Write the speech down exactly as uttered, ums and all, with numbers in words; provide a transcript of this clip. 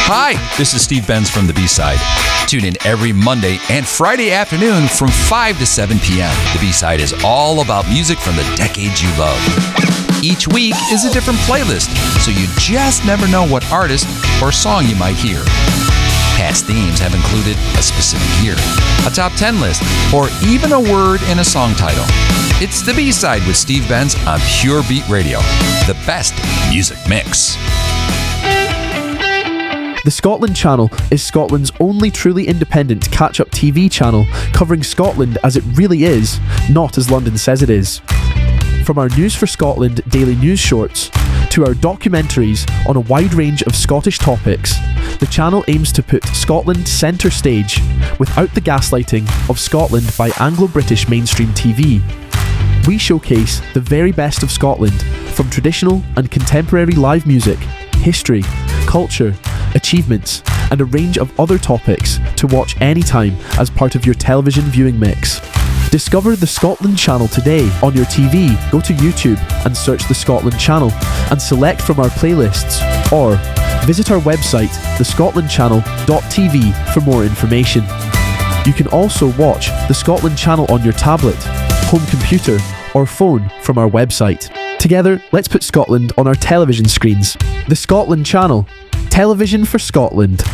Hi, this is Steve Benz from The B-Side. Tune in every Monday and Friday afternoon from five to seven p.m. The B-Side is all about music from the decades you love. Each week is a different playlist, so you just never know what artist or song you might hear. Past themes have included a specific year, a top ten list, or even a word in a song title. It's The B-Side with Steve Benz on Pure Beat Radio, the best music mix. The Scotland Channel is Scotland's only truly independent catch-up T V channel covering Scotland as it really is, not as London says it is. From our News for Scotland daily news shorts to our documentaries on a wide range of Scottish topics, the channel aims to put Scotland centre stage without the gaslighting of Scotland by Anglo-British mainstream T V. We showcase the very best of Scotland, from traditional and contemporary live music, history, culture, achievements, and a range of other topics to watch anytime as part of your television viewing mix. Discover the Scotland Channel today on your T V. Go to YouTube and search the Scotland Channel and select from our playlists, or visit our website the scotland channel dot t v for more information. You can also watch the Scotland Channel on your tablet, home computer, or phone from our website. Together, let's put Scotland on our television screens. The Scotland Channel. Television for Scotland.